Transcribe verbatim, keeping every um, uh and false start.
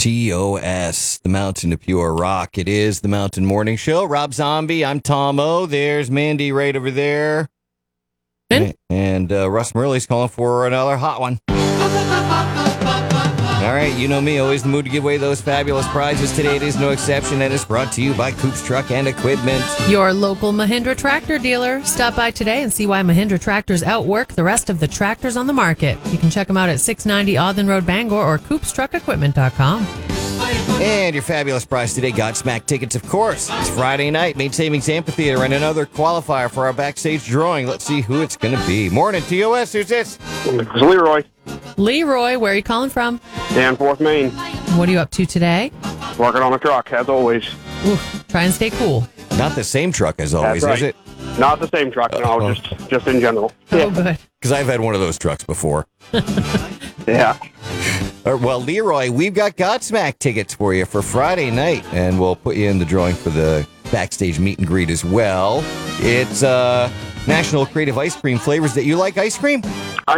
T O S, the Mountain of Pure Rock. It is the Mountain Morning Show. Rob Zombie, I'm Tom O. There's Mandy right over there. And, and uh, Russ Murley's calling for another hot one. All right, you know me, always in the mood to give away those fabulous prizes. Today it is no exception, and it's brought to you by Coops Truck and Equipment. Your local Mahindra tractor dealer. Stop by today and see why Mahindra tractors outwork the rest of the tractors on the market. You can check them out at six ninety Auden Road, Bangor, or coops truck equipment dot com. And your fabulous prize today, Godsmack tickets, of course. It's Friday night, Main Savings Amphitheater, and another qualifier for our backstage drawing. Let's see who it's going to be. Morning, T O S. Who's this? It's Leroy. Leroy, where are you calling from? Danforth, Maine. What are you up to today? Working on the truck, as always. Oof, try and stay cool. Not the same truck as always, That's is right. it? Not the same truck, no, Uh-oh. just just in general. Oh, Yeah. good. Because I've had one of those trucks before. Yeah. Uh, well, Leroy, we've got Godsmack tickets for you for Friday night, and we'll put you in the drawing for the backstage meet and greet as well. It's uh, National Creative Ice Cream Flavors. That you like ice cream?